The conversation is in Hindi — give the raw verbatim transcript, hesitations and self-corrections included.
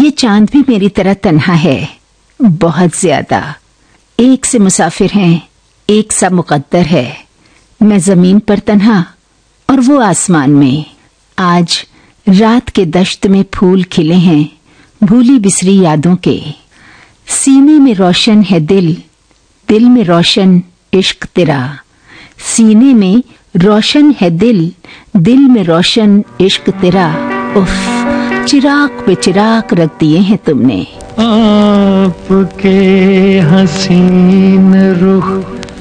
ये चांद भी मेरी तरह तन्हा है, बहुत ज्यादा। एक से मुसाफिर हैं, एक सा मुकद्दर है। मैं जमीन पर तन्हा और वो आसमान में। आज रात के दश्त में फूल खिले हैं, भूली बिसरी यादों के। सीने में रोशन है दिल, दिल में रोशन इश्क तेरा। सीने में रोशन है दिल, दिल में रोशन इश्क तेरा। उफ, चिराग पे चिराग रख दिए हैं तुमने। आपके हसीन रुख